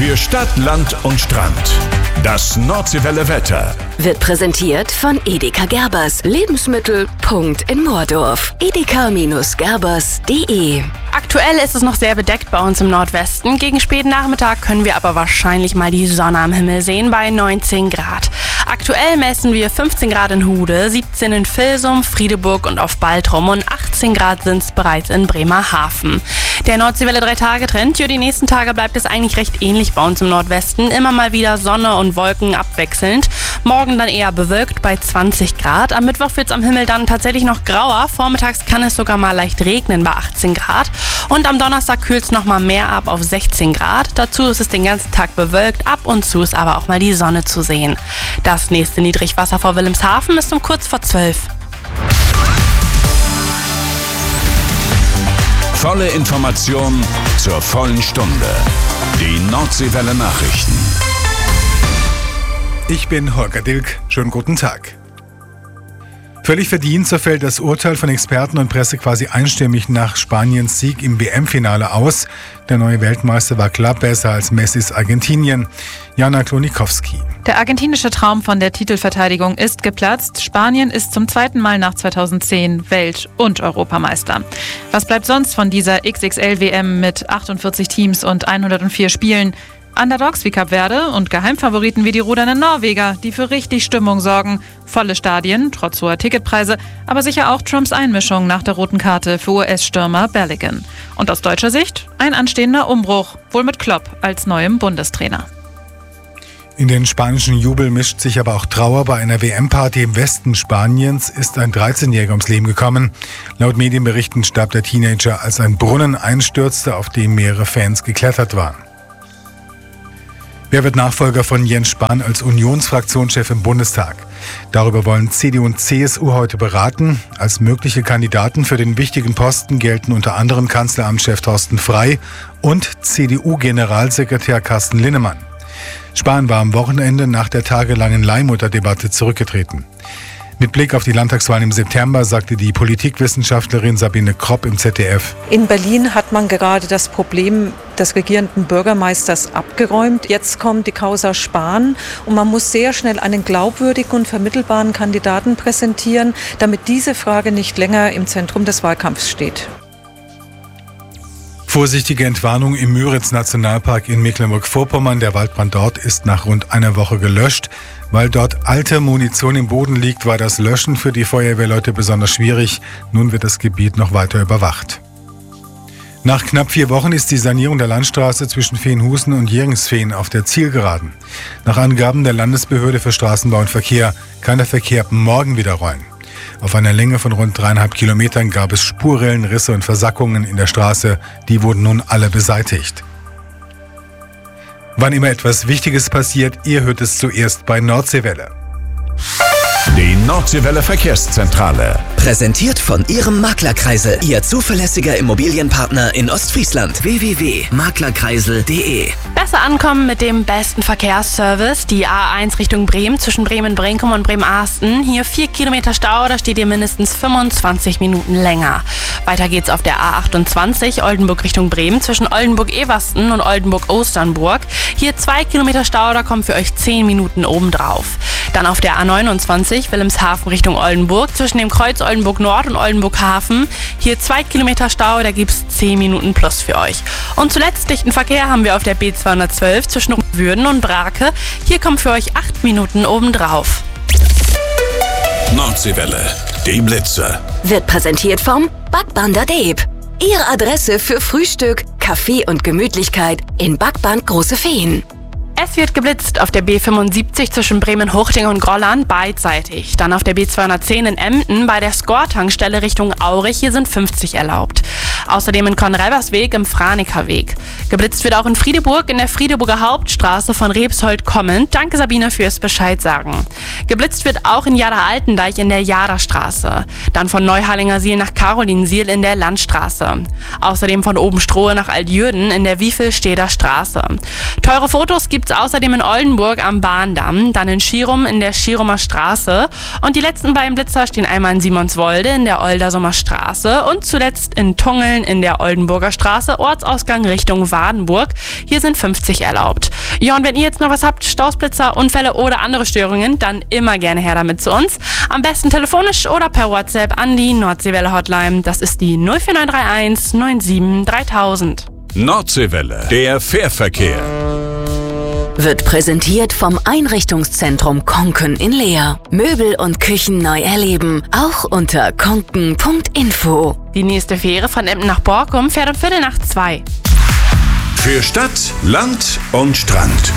Für Stadt, Land und Strand. Das Nordseewelle Wetter wird präsentiert von Edeka Gerbers. Lebensmittel. Punkt in Moordorf. edeka-gerbers.de. Aktuell ist es noch sehr bedeckt bei uns im Nordwesten. Gegen späten Nachmittag können wir aber wahrscheinlich mal die Sonne am Himmel sehen bei 19 Grad. Aktuell messen wir 15 Grad in Hude, 17 in Vilsum, Friedeburg und auf Baltrum und 18 Grad sind es bereits in Bremerhaven. Der Nordseewelle 3-Tage-Trend, die nächsten Tage bleibt es eigentlich recht ähnlich bei uns im Nordwesten. Immer mal wieder Sonne und Wolken abwechselnd. Morgen dann eher bewölkt bei 20 Grad. Am Mittwoch wird es am Himmel dann tatsächlich noch grauer. Vormittags kann es sogar mal leicht regnen bei 18 Grad. Und am Donnerstag kühlt es nochmal mehr ab auf 16 Grad. Dazu ist es den ganzen Tag bewölkt. Ab und zu ist aber auch mal die Sonne zu sehen. Das nächste Niedrigwasser vor Wilhelmshaven ist um kurz vor 12. Volle Information zur vollen Stunde. Die Nordseewelle Nachrichten. Ich bin Holger Dilk. Schönen guten Tag. Völlig verdient, so fällt das Urteil von Experten und Presse quasi einstimmig nach Spaniens Sieg im WM-Finale aus. Der neue Weltmeister war klar besser als Messis Argentinien. Jana Klonikowski. Der argentinische Traum von der Titelverteidigung ist geplatzt. Spanien ist zum zweiten Mal nach 2010 Welt- und Europameister. Was bleibt sonst von dieser XXL-WM mit 48 Teams und 104 Spielen? Underdogs wie Kap Verde und Geheimfavoriten wie die rudernden Norweger, die für richtig Stimmung sorgen. Volle Stadien, trotz hoher Ticketpreise, aber sicher auch Trumps Einmischung nach der roten Karte für US-Stürmer Belligan. Und aus deutscher Sicht ein anstehender Umbruch, wohl mit Klopp als neuem Bundestrainer. In den spanischen Jubel mischt sich aber auch Trauer. Bei einer WM-Party im Westen Spaniens ist ein 13-Jähriger ums Leben gekommen. Laut Medienberichten starb der Teenager, als ein Brunnen einstürzte, auf dem mehrere Fans geklettert waren. Wer wird Nachfolger von Jens Spahn als Unionsfraktionschef im Bundestag? Darüber wollen CDU und CSU heute beraten. Als mögliche Kandidaten für den wichtigen Posten gelten unter anderem Kanzleramtschef Thorsten Frey und CDU-Generalsekretär Carsten Linnemann. Spahn war am Wochenende nach der tagelangen Leihmutterdebatte zurückgetreten. Mit Blick auf die Landtagswahlen im September sagte die Politikwissenschaftlerin Sabine Kropp im ZDF: In Berlin hat man gerade das Problem des regierenden Bürgermeisters abgeräumt. Jetzt kommt die Causa Spahn und man muss sehr schnell einen glaubwürdigen und vermittelbaren Kandidaten präsentieren, damit diese Frage nicht länger im Zentrum des Wahlkampfs steht. Vorsichtige Entwarnung im Müritz-Nationalpark in Mecklenburg-Vorpommern. Der Waldbrand dort ist nach rund einer Woche gelöscht. Weil dort alte Munition im Boden liegt, war das Löschen für die Feuerwehrleute besonders schwierig. Nun wird das Gebiet noch weiter überwacht. Nach knapp 4 Wochen ist die Sanierung der Landstraße zwischen Veenhusen und Jeringsveen auf der Zielgeraden. Nach Angaben der Landesbehörde für Straßenbau und Verkehr kann der Verkehr morgen wieder rollen. Auf einer Länge von rund 3,5 Kilometern gab es Spurrillen, Risse und Versackungen in der Straße. Die wurden nun alle beseitigt. Wann immer etwas Wichtiges passiert, ihr hört es zuerst bei Nordseewelle. Die Nordseewelle Verkehrszentrale. Präsentiert von Ihrem Maklerkreisel. Ihr zuverlässiger Immobilienpartner in Ostfriesland. www.maklerkreisel.de. Besser ankommen mit dem besten Verkehrsservice. Die A1 Richtung Bremen zwischen Bremen-Brinkum und Bremen-Arsten. Hier 4 Kilometer Stau, da steht ihr mindestens 25 Minuten länger. Weiter geht's auf der A28 Oldenburg Richtung Bremen zwischen Oldenburg-Eversten und Oldenburg-Osternburg. Hier 2 Kilometer Stau, da kommen für euch 10 Minuten obendrauf. Dann auf der A29 Wilhelmshaven Richtung Oldenburg zwischen dem Kreuz Oldenburg Nord und Oldenburg Hafen. Hier 2 Kilometer Stau, da gibt's 10 Minuten plus für euch. Und zuletzt dichten Verkehr haben wir auf der B212 zwischen Würden und Brake. Hier kommen für euch 8 Minuten obendrauf. Nordseewelle, die Blitze. Wird präsentiert vom Backband der Deeb. Ihre Adresse für Frühstück, Kaffee und Gemütlichkeit in Backband Große Feen. Es wird geblitzt auf der B75 zwischen Bremen-Huchting und Grolland beidseitig. Dann auf der B210 in Emden bei der Skor-Tankstelle Richtung Aurich. Hier sind 50 erlaubt. Außerdem in Konrelversweg im Franekerweg. Geblitzt wird auch in Friedeburg in der Friedeburger Hauptstraße von Rebsold kommend. Danke Sabine fürs Bescheid sagen. Geblitzt wird auch in Jada-Altendeich in der Jadastraße. Dann von Neuhallingersiel nach Carolinsiel in der Landstraße. Außerdem von Obenstrohe nach Altjürden in der Wiefelsteder Straße. Teure Fotos gibt's es außerdem in Oldenburg am Bahndamm, dann in Schirum in der Schirumer Straße und die letzten beiden Blitzer stehen einmal in Simonswolde in der Oldersumer Straße und zuletzt in Tungeln in der Oldenburger Straße, Ortsausgang Richtung Wadenburg. Hier sind 50 erlaubt. Ja, und wenn ihr jetzt noch was habt, Staus, Blitzer, Unfälle oder andere Störungen, dann immer gerne her damit zu uns. Am besten telefonisch oder per WhatsApp an die Nordseewelle Hotline. Das ist die 04931 97 3000. Nordseewelle, der Fährverkehr. Wird präsentiert vom Einrichtungszentrum Konken in Leer. Möbel und Küchen neu erleben, auch unter konken.info. Die nächste Fähre von Emden nach Borkum fährt um 1:15. Für Stadt, Land und Strand.